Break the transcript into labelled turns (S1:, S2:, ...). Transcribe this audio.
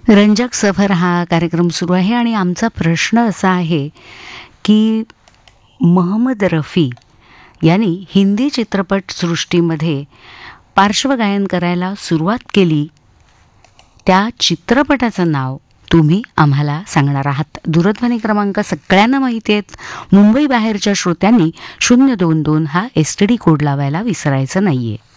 S1: रंजक सफर हा कार्यक्रम सुरू आहे आणि आमचा प्रश्न असा आहे की मोहम्मद रफी यांनी हिंदी चित्रपटसृष्टीमध्ये पार्श्वगायन करायला सुरुवात केली, त्या चित्रपटाचं नाव तुम्ही आम्हाला सांगणार आहात. दूरध्वनी क्रमांक सगळ्यांना माहिती आहेत. मुंबई बाहेरच्या श्रोत्यांनी 022 हा STD कोड लावायला विसरायचं नाहीये.